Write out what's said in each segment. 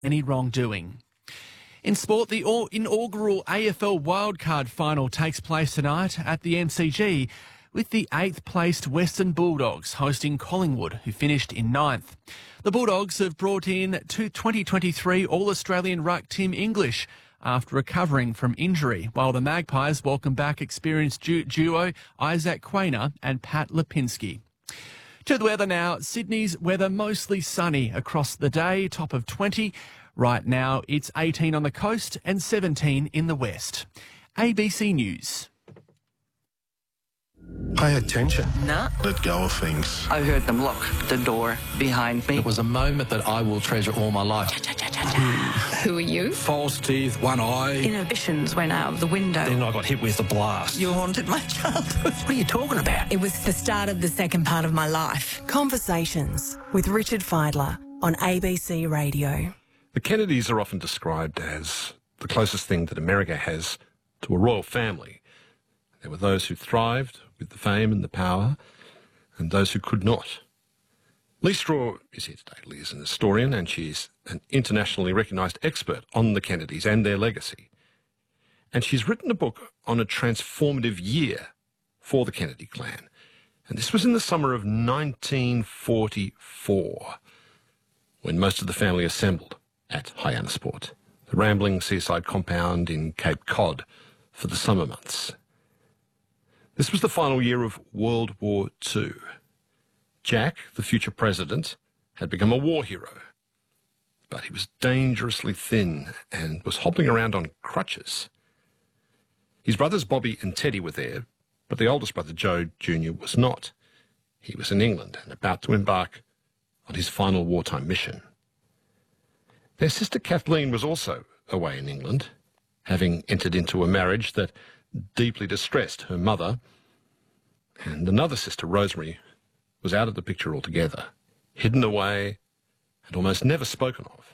any wrongdoing. In sport, the inaugural AFL wildcard final takes place tonight at the MCG, with the 8th placed Western Bulldogs hosting Collingwood, who finished in 9th. The Bulldogs have brought in 2023 All-Australian ruck Tim English after recovering from injury, while the Magpies welcome back experienced duo Isaac Quainer and Pat Lipinski. To the weather now. Sydney's weather mostly sunny across the day, top of 20. Right now it's 18 on the coast and 17 in the west. ABC News. Pay attention. Nah. Let go of things. I heard them lock the door behind me. It was a moment that I will treasure all my life. Who are you? False teeth, one eye. Inhibitions went out of the window. Then I got hit with a blast. You haunted my childhood. What are you talking about? It was the start of the second part of my life. Conversations with Richard Fidler on ABC Radio. The Kennedys are often described as the closest thing that America has to a royal family. There were those who thrived with the fame and the power, and those who could not. Lee Straw is here today. Lee is an historian, and she's an internationally recognised expert on the Kennedys and their legacy. And she's written a book on a transformative year for the Kennedy clan. And this was in the summer of 1944, when most of the family assembled at Hyannisport, the rambling seaside compound in Cape Cod, for the summer months. This was the final year of World War II. Jack, the future president, had become a war hero, but he was dangerously thin and was hobbling around on crutches. His brothers Bobby and Teddy were there, but the oldest brother Joe Jr. was not. He was in England and about to embark on his final wartime mission. Their sister Kathleen was also away in England, having entered into a marriage that deeply distressed her mother, and another sister, Rosemary, was out of the picture altogether, hidden away and almost never spoken of.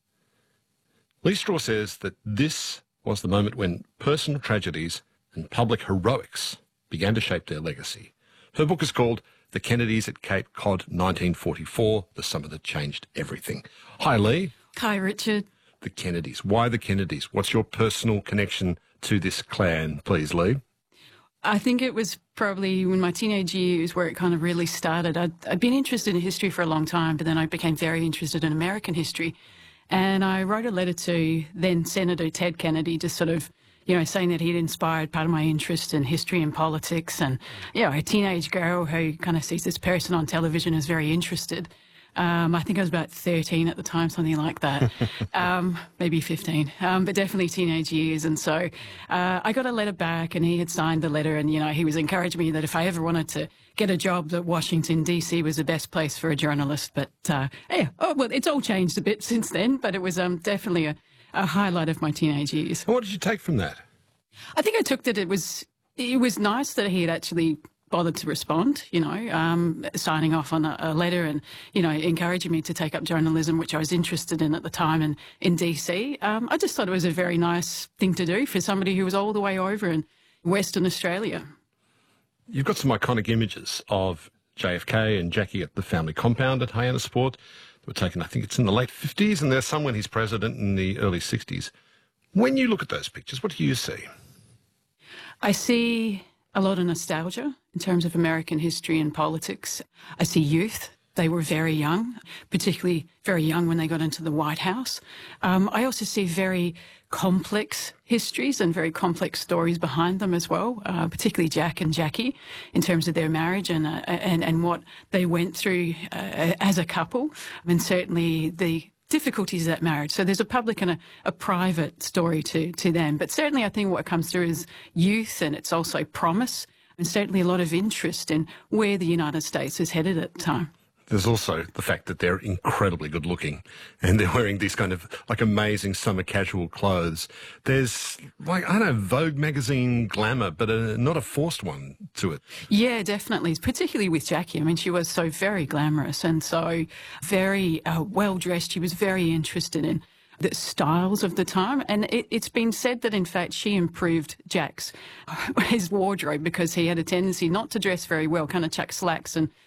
Lee Straw says that this was the moment when personal tragedies and public heroics began to shape their legacy. Her book is called The Kennedys at Cape Cod, 1944, the summer that changed everything. Hi, Lee. Hi, Richard. The Kennedys. Why the Kennedys? What's your personal connection to this clan, please, Lee? I think it was probably in my teenage years where it kind of really started. I'd been interested in history for a long time, but then I became very interested in American history. And I wrote a letter to then Senator Ted Kennedy, just sort of, saying that he'd inspired part of my interest in history and politics. And, a teenage girl who kind of sees this person on television is very interested. I think I was about 13 at the time, something like that, maybe 15, but definitely teenage years. And so I got a letter back and he had signed the letter and, he was encouraging me that if I ever wanted to get a job, that Washington, D.C. was the best place for a journalist. But, it's all changed a bit since then, but it was definitely a highlight of my teenage years. And what did you take from that? I think I took that it was nice that he had actually bothered to respond, signing off on a letter and, encouraging me to take up journalism, which I was interested in at the time in DC. I just thought it was a very nice thing to do for somebody who was all the way over in Western Australia. You've got some iconic images of JFK and Jackie at the family compound at Hyannisport. They were taken, I think it's in the late 50s, and there's some when he's president in the early 60s. When you look at those pictures, what do you see? I see a lot of nostalgia in terms of American history and politics. I see youth. They were very young, particularly very young when they got into the White House. I also see very complex histories and very complex stories behind them as well, particularly Jack and Jackie in terms of their marriage and what they went through as a couple, and certainly the difficulties of that marriage. So there's a public and a private story to them. But certainly I think what comes through is youth, and it's also promise, and certainly a lot of interest in where the United States is headed at the time. There's also the fact that they're incredibly good looking and they're wearing these kind of amazing summer casual clothes. There's Vogue magazine glamour, but not a forced one to it. Yeah, definitely. Particularly with Jackie. I mean, she was so very glamorous and so very well dressed. She was very interested in the styles of the time. And it's been said that, in fact, she improved Jack's, his wardrobe, because he had a tendency not to dress very well, kind of chuck slacks and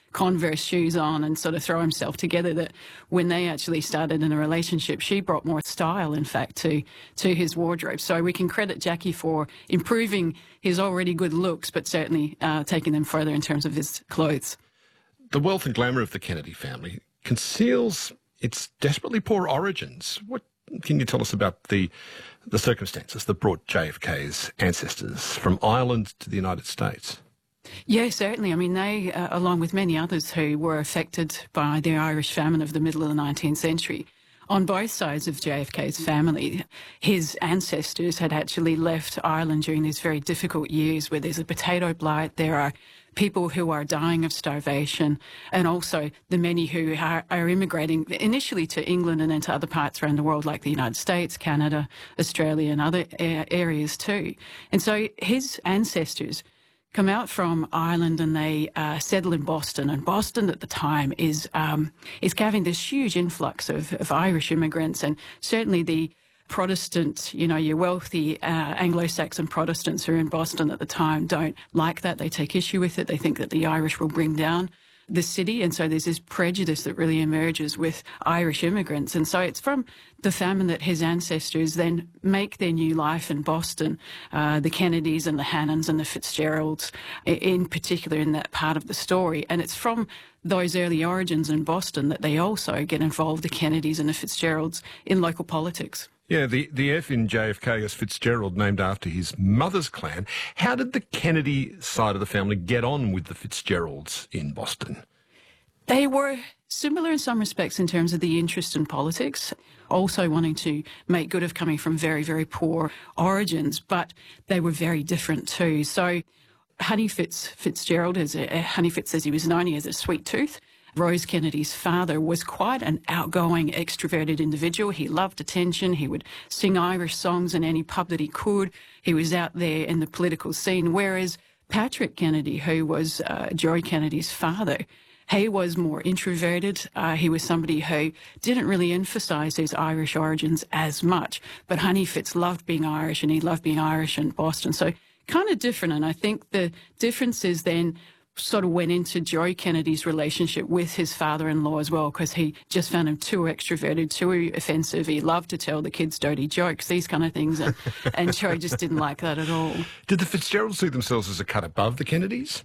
Converse shoes on and sort of throw himself together, that when they actually started in a relationship, she brought more style, in fact, to his wardrobe. So we can credit Jackie for improving his already good looks, but certainly taking them further in terms of his clothes. The wealth and glamour of the Kennedy family conceals its desperately poor origins. What can you tell us about the circumstances that brought JFK's ancestors from Ireland to the United States? Yeah, certainly. I mean, they, along with many others who were affected by the Irish famine of the middle of the 19th century, on both sides of JFK's family, his ancestors had actually left Ireland during these very difficult years where there's a potato blight, there are people who are dying of starvation, and also the many who are immigrating initially to England and then to other parts around the world like the United States, Canada, Australia and other areas too. And so his ancestors come out from Ireland and they settle in Boston. And Boston at the time is having this huge influx of Irish immigrants, and certainly the Protestant, your wealthy Anglo-Saxon Protestants who are in Boston at the time don't like that. They take issue with it. They think that the Irish will bring down the city. And so there's this prejudice that really emerges with Irish immigrants. And so it's from the famine that his ancestors then make their new life in Boston, the Kennedys and the Hannons and the Fitzgeralds in particular in that part of the story. And it's from those early origins in Boston that they also get involved, the Kennedys and the Fitzgeralds, in local politics. Yeah, the F in JFK is Fitzgerald, named after his mother's clan. How did the Kennedy side of the family get on with the Fitzgeralds in Boston? They were similar in some respects in terms of the interest in politics, also wanting to make good of coming from very, very poor origins, but they were very different too. So Honey Fitzgerald, Honey Fitz as he was known, he has a sweet tooth. Rose Kennedy's father was quite an outgoing, extroverted individual. He loved attention. He would sing Irish songs in any pub that he could. He was out there in the political scene, whereas Patrick Kennedy, who was Joey Kennedy's father, he was more introverted. He was somebody who didn't really emphasise his Irish origins as much. But Honey Fitz loved being Irish, and he loved being Irish in Boston. So kind of different. And I think the differences then sort of went into Joe Kennedy's relationship with his father-in-law as well, because he just found him too extroverted, too offensive. He loved to tell the kids dirty jokes, these kind of things, and Joe just didn't like that at all. Did the Fitzgeralds see themselves as a cut above the Kennedys?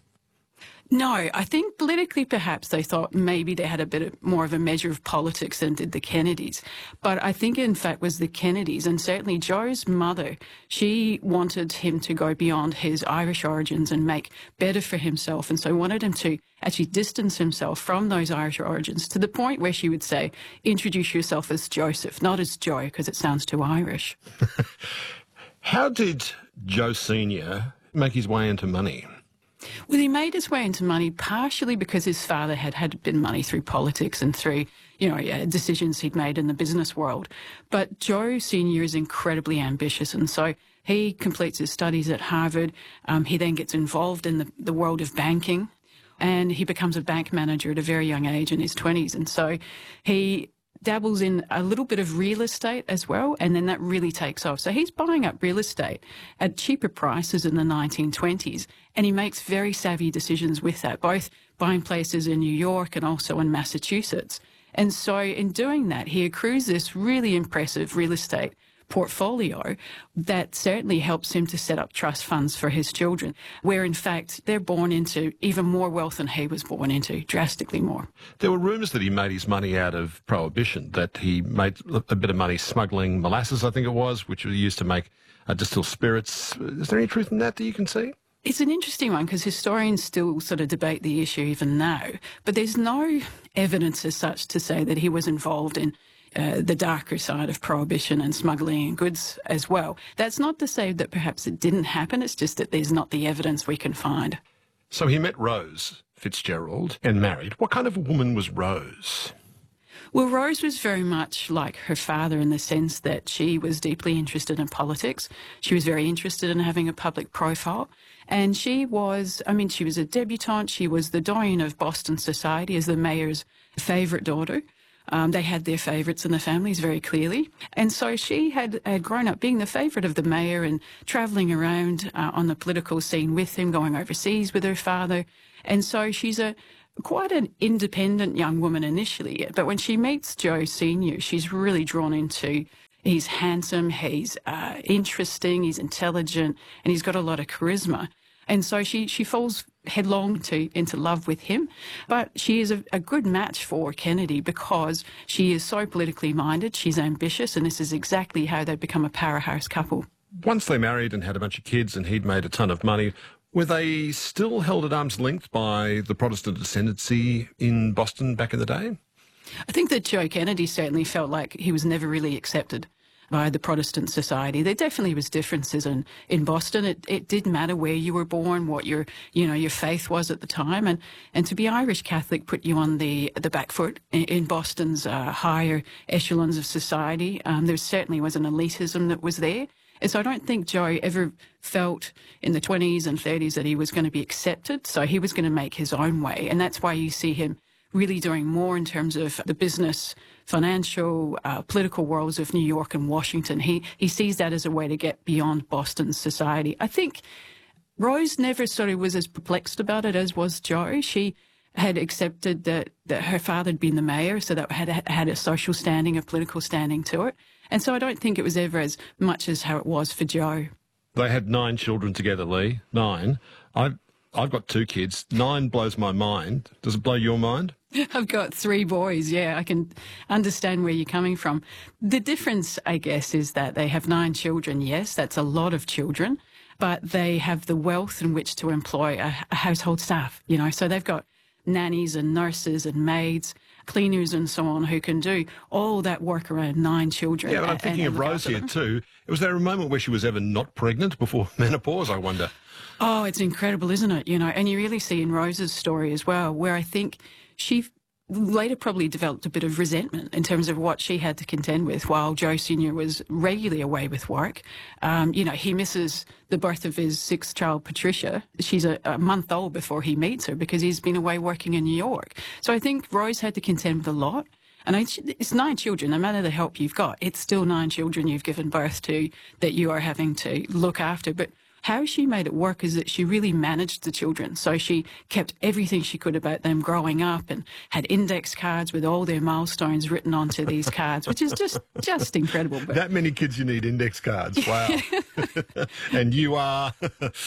No, I think politically perhaps they thought maybe they had a bit more of a measure of politics than did the Kennedys. But I think in fact was the Kennedys, and certainly Joe's mother, she wanted him to go beyond his Irish origins and make better for himself, and so wanted him to actually distance himself from those Irish origins to the point where she would say, introduce yourself as Joseph, not as Joe, because it sounds too Irish. How did Joe Sr. make his way into money? Well, he made his way into money partially because his father had been money through politics and through, decisions he'd made in the business world. But Joe Sr. is incredibly ambitious, and so he completes his studies at Harvard. He then gets involved in the world of banking, and he becomes a bank manager at a very young age in his 20s. And so he dabbles in a little bit of real estate as well, and then that really takes off. So he's buying up real estate at cheaper prices in the 1920s, and he makes very savvy decisions with that, both buying places in New York and also in Massachusetts. And so in doing that, he accrues this really impressive real estate portfolio that certainly helps him to set up trust funds for his children, where in fact they're born into even more wealth than he was born into, drastically more. There were rumours that he made his money out of prohibition, that he made a bit of money smuggling molasses, I think it was, which was used to make distilled spirits. Is there any truth in that you can see? It's an interesting one because historians still sort of debate the issue even now, but there's no evidence as such to say that he was involved in the darker side of prohibition and smuggling in goods as well. That's not to say that perhaps it didn't happen, it's just that there's not the evidence we can find. So he met Rose Fitzgerald and married. What kind of a woman was Rose? Well, Rose was very much like her father in the sense that she was deeply interested in politics. She was very interested in having a public profile. And she was a debutante. She was the doyen of Boston society as the mayor's favourite daughter. They had their favourites in the families very clearly. And so she had grown up being the favourite of the mayor and travelling around on the political scene with him, going overseas with her father. And so she's a quite an independent young woman initially, but when she meets Joe Sr., she's really drawn into. He's handsome, he's interesting, he's intelligent, and he's got a lot of charisma. And so she falls headlong into love with him. But she is a good match for Kennedy because she is so politically minded, she's ambitious, and this is exactly how they become a powerhouse couple. Once they married and had a bunch of kids and he'd made a ton of money, were they still held at arm's length by the Protestant ascendancy in Boston back in the day? I think that Joe Kennedy certainly felt like he was never really accepted by the Protestant society. There definitely was differences in Boston. It didn't matter where you were born, what your faith was at the time, and to be Irish Catholic put you on the back foot in Boston's higher echelons of society. There certainly was an elitism that was there. And so I don't think Joe ever felt in the 20s and 30s that he was going to be accepted. So he was going to make his own way. And that's why you see him really doing more in terms of the business, financial, political worlds of New York and Washington. He sees that as a way to get beyond Boston's society. I think Rose never sort of was as perplexed about it as was Joe. She had accepted that her father had been the mayor, so that had a social standing, a political standing to it. And so I don't think it was ever as much as how it was for Joe. They had 9 children together, Lee. 9. I've got 2 kids. 9 blows my mind. Does it blow your mind? I've got 3 boys, yeah. I can understand where you're coming from. The difference, I guess, is that they have 9 children. Yes, that's a lot of children, but they have the wealth in which to employ a household staff, So they've got nannies and nurses and maids, cleaners and so on who can do all that work around 9 children. Yeah, but I'm thinking of Rose here too. Was there a moment where she was ever not pregnant before menopause, I wonder? Oh, it's incredible, isn't it? And you really see in Rose's story as well, where I think she later probably developed a bit of resentment in terms of what she had to contend with while Joe Sr. was regularly away with work. He misses the birth of his 6th child, Patricia. She's a month old before he meets her because he's been away working in New York. So I think Rose had to contend with a lot. And it's 9 children, no matter the help you've got, it's still 9 children you've given birth to that you are having to look after. But how she made it work is that she really managed the children. So she kept everything she could about them growing up and had index cards with all their milestones written onto these cards, which is just incredible. But that many kids, you need index cards. Wow. And you are.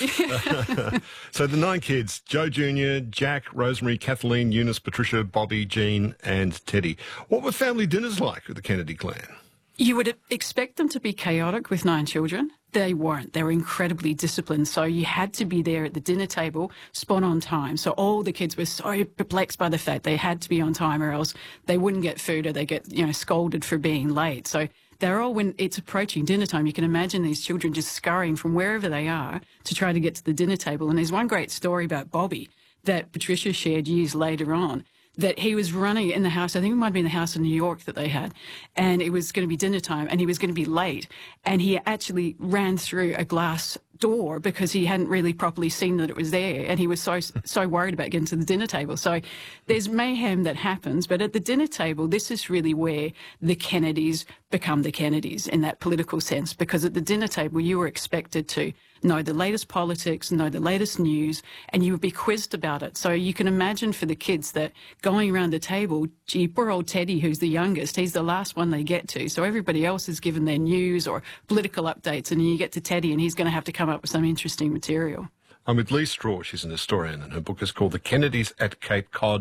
So the 9 kids, Joe Jr., Jack, Rosemary, Kathleen, Eunice, Patricia, Bobby, Jean and Teddy. What were family dinners like with the Kennedy clan? You would expect them to be chaotic with 9 children. They weren't. They were incredibly disciplined. So you had to be there at the dinner table, spot on time. So all the kids were so perplexed by the fact they had to be on time or else they wouldn't get food or they get, scolded for being late. So they're all, when it's approaching dinner time, you can imagine these children just scurrying from wherever they are to try to get to the dinner table. And there's one great story about Bobby that Patricia shared years later on, that he was running in the house, I think it might have been the house in New York that they had, and it was going to be dinner time, and he was going to be late, and he actually ran through a glass door because he hadn't really properly seen that it was there, and he was so worried about getting to the dinner table. So there's mayhem that happens, but at the dinner table, this is really where the Kennedys become the Kennedys in that political sense, because at the dinner table, you were expected to know the latest politics, know the latest news, and you would be quizzed about it. So you can imagine for the kids that going around the table, gee, poor old Teddy, who's the youngest, he's the last one they get to. So everybody else is given their news or political updates, and you get to Teddy and he's going to have to come up with some interesting material. I'm with Lee Straw. She's an historian, and her book is called The Kennedys at Cape Cod,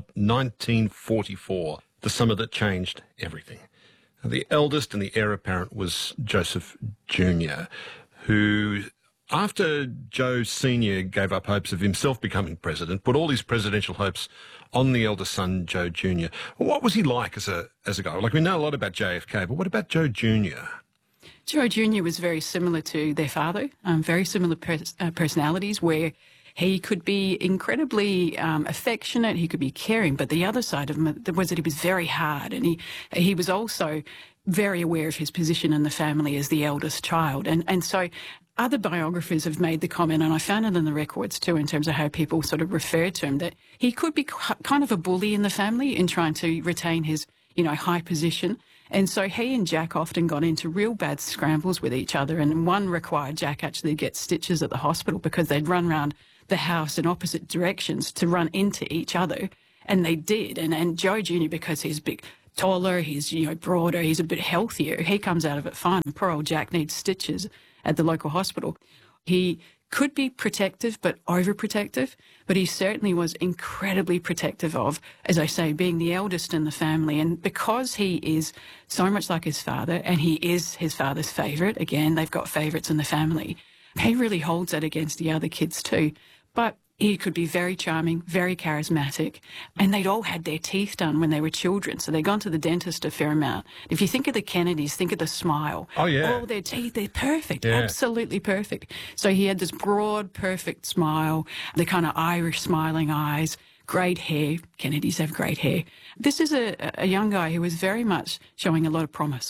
1944, the summer that changed everything. Now, the eldest and the heir apparent was Joseph Jr., who, after Joe Sr. gave up hopes of himself becoming president, put all his presidential hopes on the eldest son, Joe Jr. What was he like as a guy? Like, we know a lot about JFK, but what about Joe Jr.? Joe Jr. was very similar to their father, very similar personalities, where he could be incredibly affectionate, he could be caring, but the other side of him was that he was very hard, and he was also very aware of his position in the family as the eldest child. And so other biographers have made the comment, and I found it in the records too, in terms of how people sort of refer to him, that he could be kind of a bully in the family in trying to retain his, high position. And so he and Jack often got into real bad scrambles with each other, and one required Jack actually to get stitches at the hospital because they'd run around the house in opposite directions to run into each other. And they did. And Joe Jr., because he's big, taller, he's broader, he's a bit healthier, he comes out of it fine. Poor old Jack needs stitches at the local hospital. He could be protective but overprotective, but he certainly was incredibly protective of, as I say, being the eldest in the family. And because he is so much like his father, and he is his father's favourite, again, they've got favourites in the family, he really holds that against the other kids too. But he could be very charming, very charismatic, and they'd all had their teeth done when they were children, so they'd gone to the dentist a fair amount. If you think of the Kennedys, think of the smile. Oh, yeah. All their teeth, they're perfect, Yeah. absolutely perfect. So he had this broad, perfect smile, the kind of Irish smiling eyes, great hair. Kennedys have great hair. This is a young guy who was very much showing a lot of promise.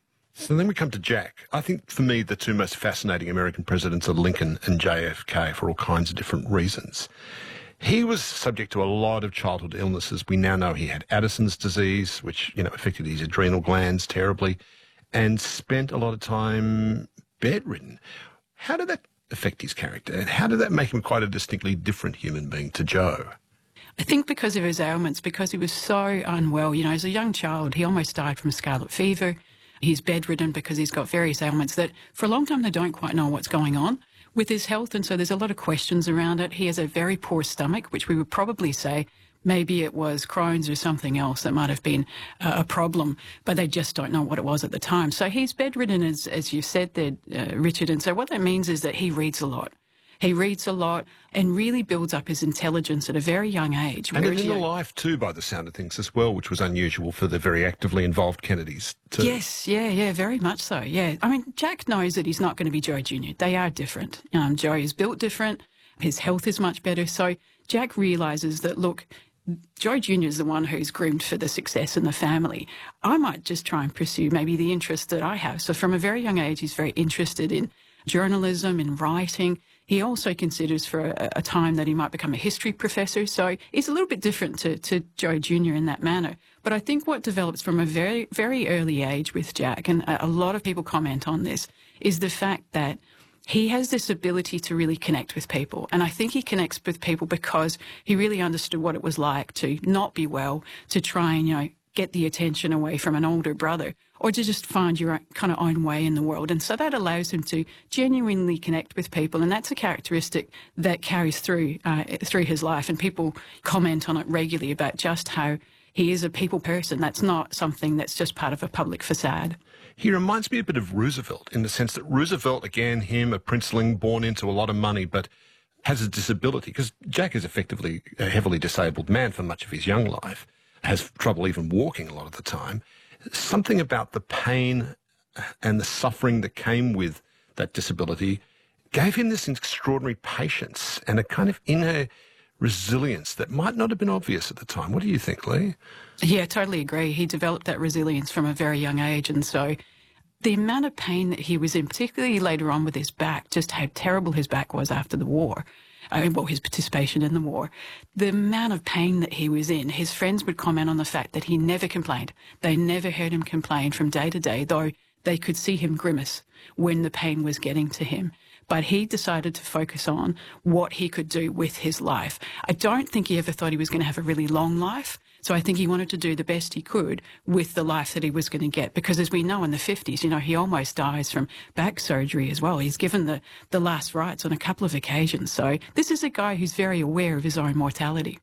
So then we come to Jack. I think for me, the two most fascinating American presidents are Lincoln and JFK for all kinds of different reasons. He was subject to a lot of childhood illnesses. We now know he had Addison's disease, which, affected his adrenal glands terribly, and spent a lot of time bedridden. How did that affect his character? And how did that make him quite a distinctly different human being to Joe? I think because of his ailments, because he was so unwell. As a young child, he almost died from scarlet fever. He's bedridden because he's got various ailments that for a long time they don't quite know what's going on with his health, and so there's a lot of questions around it. He has a very poor stomach, which we would probably say maybe it was Crohn's or something else that might have been a problem, but they just don't know what it was at the time. So he's bedridden, as you said there, Richard, and so what that means is that he reads a lot. He reads a lot and really builds up his intelligence at a very young age. And in the life too, by the sound of things as well, which was unusual for the very actively involved Kennedys too. Yes, yeah, very much so, yeah. I mean, Jack knows that he's not going to be Joe Jr. They are different. Joe is built different. His health is much better. So Jack realises that, look, Joe Jr. is the one who's groomed for the success in the family. I might just try and pursue maybe the interests that I have. So from a very young age, he's very interested in journalism, in writing. He also considers for a time that he might become a history professor. So he's a little bit different to Joe Jr. in that manner. But I think what develops from a very, very early age with Jack, and a lot of people comment on this, is the fact that he has this ability to really connect with people. And I think he connects with people because he really understood what it was like to not be well, to try and, get the attention away from an older brother, or to just find your kind of own way in the world. And so that allows him to genuinely connect with people. And that's a characteristic that carries through his life. And people comment on it regularly about just how he is a people person. That's not something that's just part of a public facade. He reminds me a bit of Roosevelt in the sense that Roosevelt, again, him, a princeling born into a lot of money, but has a disability, because Jack is effectively a heavily disabled man for much of his young life, has trouble even walking a lot of the time. Something about the pain and the suffering that came with that disability gave him this extraordinary patience and a kind of inner resilience that might not have been obvious at the time. What do you think, Lee? Yeah, totally agree. He developed that resilience from a very young age. And so the amount of pain that he was in, particularly later on with his back, just how terrible his back was after the war, his participation in the war, the amount of pain that he was in, his friends would comment on the fact that he never complained. They never heard him complain from day to day, though they could see him grimace when the pain was getting to him. But he decided to focus on what he could do with his life. I don't think he ever thought he was going to have a really long life. So I think he wanted to do the best he could with the life that he was going to get. Because as we know, in the 50s, he almost dies from back surgery as well. He's given the last rites on a couple of occasions. So this is a guy who's very aware of his own mortality.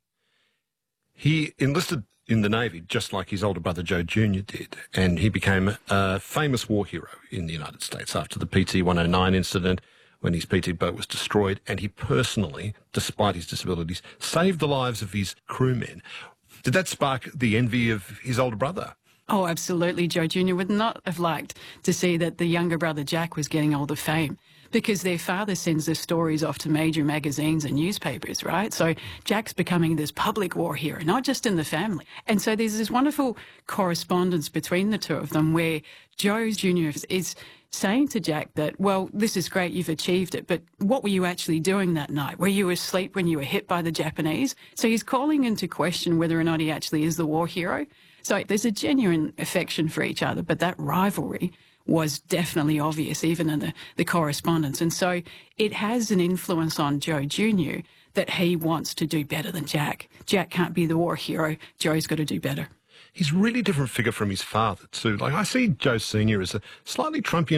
He enlisted in the Navy, just like his older brother Joe Jr. did, and he became a famous war hero in the United States after the PT-109 incident, when his PT boat was destroyed, and he personally, despite his disabilities, saved the lives of his crewmen. Did that spark the envy of his older brother? Oh, absolutely. Joe Jr. would not have liked to see that the younger brother Jack was getting all the fame, because their father sends their stories off to major magazines and newspapers, right? So Jack's becoming this public war hero, not just in the family. And so there's this wonderful correspondence between the two of them where Joe Jr. is saying to Jack that, well, this is great, you've achieved it, but what were you actually doing that night? Were you asleep when you were hit by the Japanese? So he's calling into question whether or not he actually is the war hero. So there's a genuine affection for each other, but that rivalry was definitely obvious, even in the correspondence. And so it has an influence on Joe Jr. that he wants to do better than Jack. Jack can't be the war hero. Joe's got to do better. He's a really different figure from his father, too. Like, I see Joe Sr. as a slightly Trumpian